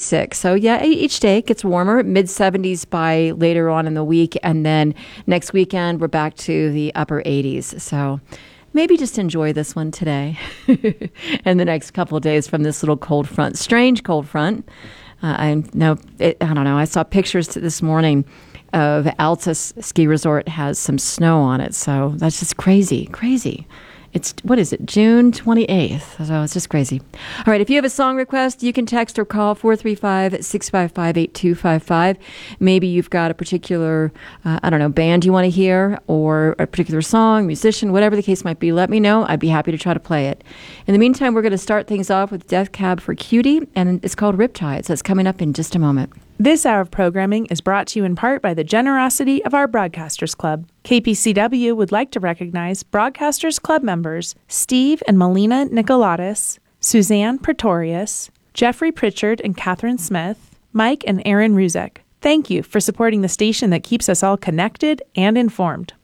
66. So yeah, each day it gets warmer, mid-70s by later on in the week. And then next weekend, we're back to the upper 80s. So maybe just enjoy this one today and the next couple of days from this little cold front, strange cold front. I don't know. I saw pictures this morning of Altus Ski Resort has some snow on it. So that's just crazy. It's, what is it, June 28th. So it's just crazy. All right, if you have a song request, you can text or call 435-655-8255. Maybe you've got a particular, band you want to hear, or a particular song, musician, whatever the case might be. Let me know. I'd be happy to try to play it. In the meantime, we're going to start things off with Death Cab for Cutie, and it's called Riptide. So it's coming up in just a moment. This hour of programming is brought to you in part by the generosity of our Broadcasters Club. KPCW would like to recognize Broadcasters Club members Steve and Melina Nicolatis, Suzanne Pretorius, Jeffrey Pritchard and Catherine Smith, Mike and Aaron Ruzek. Thank you for supporting the station that keeps us all connected and informed.